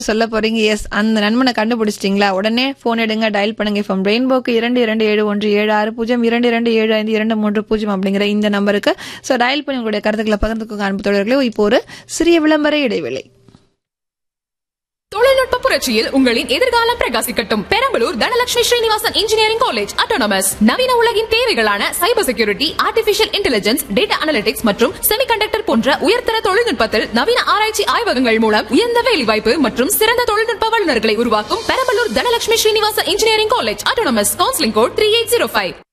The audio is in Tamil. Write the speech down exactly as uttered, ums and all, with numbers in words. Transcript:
சொல்ல போறீங்க. எஸ், அந்த நண்பனை கண்டுபிடிச்சிட்டீங்களா? உடனே போன் எடுங்க, டயல் பண்ணுங்க. ஃப்ரம் ரெயின்போக்கு இரண்டு இரண்டு ஏழு ஒன்று ஏழு ஆறு பூஜ்ஜியம் இரண்டு இரண்டு ஏழு ஐந்து இரண்டு மூன்று பூஜ்ஜியம் அப்படிங்கிற இந்த நம்பருக்கு சோ டயல் பண்ணி உங்களுடைய கருத்துக்களை பகிர்ந்துக்கோங்க அன்பு தோழர்களே. இப்போ ஒரு சிறிய விளம்பர இடைவேளை. தொழில்நுட்ப புரட்சியில் உங்களின் எதிர்காலம் பிரகாசிக்கட்டும். Perambalur Dhanalakshmi Srinivasan engineering college autonomous நவீன உலகின் தேவைகளான cyber security, artificial intelligence, data analytics மற்றும் செமிகண்டக்டர் போன்ற உயர்தர தொழில்நுட்பத்தில் நவீன ஆராய்ச்சி ஆய்வகங்கள் மூலம் உயர்ந்த வேலைவாய்ப்பு மற்றும் சிறந்த தொழில்நுட்ப வல்லுநர்களை உருவாக்கும் Perambalur Dhanalakshmi Srinivasan engineering college autonomous. Counselling code three eight zero five.